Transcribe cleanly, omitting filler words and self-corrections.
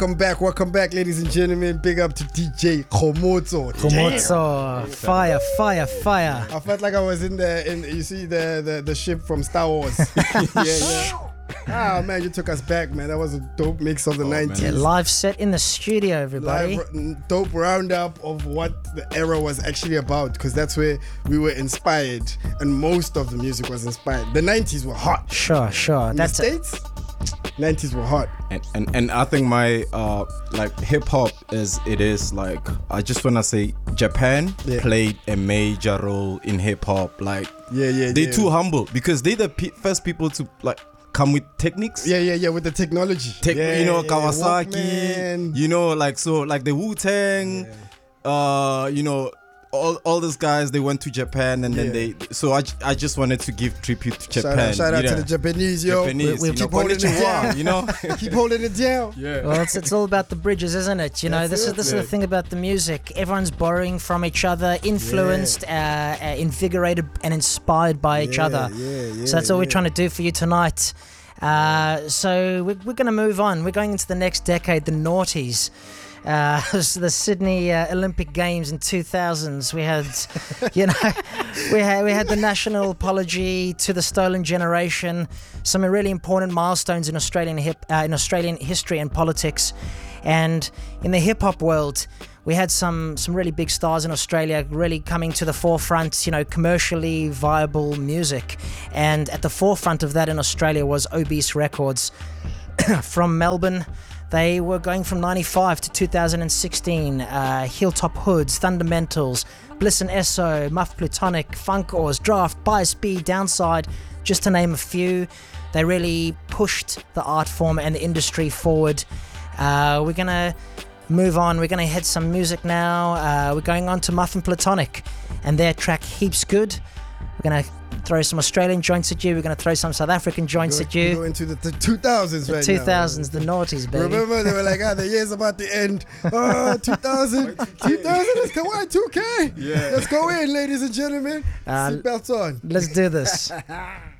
Welcome back, ladies and gentlemen. Big up to DJ Khomotso. Fire. I felt like I was in you see the ship from Star Wars. yeah. Ah man, you took us back, man. That was a dope mix of the 90s. Yeah, live set in the studio, everybody. Dope roundup of what the era was actually about, because that's where we were inspired, and most of the music was inspired. The 90s were hot. Sure. In the States, 90s were hot. And I think my like hip hop is like, I just wanna say Japan played a major role in hip hop. Like they're too humble, because they're the first people to like come with techniques. Yeah, with the technology. You know, Kawasaki, Walkman. you know, like, so like the Wu-Tang, you know, all those guys, they went to Japan, and then so I just wanted to give tribute to Japan. Shout out to the Japanese, yo. We'll keep holding it down. You know, keep holding it down. Yeah. Well, it's all about the bridges, isn't it? You know, this is the thing about the music. Everyone's borrowing from each other, influenced, invigorated, and inspired by each other. So that's all we're trying to do for you tonight. So we're going to move on. We're going into the next decade, the noughties. The Sydney Olympic Games in 2000s. We had, you know, we had the national apology to the stolen generation. Some really important milestones in Australian history and politics, and in the hip hop world, we had some really big stars in Australia really coming to the forefront. You know, commercially viable music, and at the forefront of that in Australia was Obese Records from Melbourne. They were going from 95 to 2016. Hilltop Hoods, Fundamentals, Bliss and Esso, Muff Plutonic, Funk Oars, Draft, Bias B, Downside, just to name a few. They really pushed the art form and the industry forward. We're going to move on. We're going to hit some music now. We're going on to Muff and Plutonic and their track Heaps Good. We're going to throw some Australian joints at you. We're going to throw some South African joints at you. Go into the 2000s the right 2000s, now. The noughties, baby. Remember, they were like, the year's about to end. 2000 is Kawaii 2K. Yeah. Let's go in, ladies and gentlemen. Seatbelts on. Let's do this.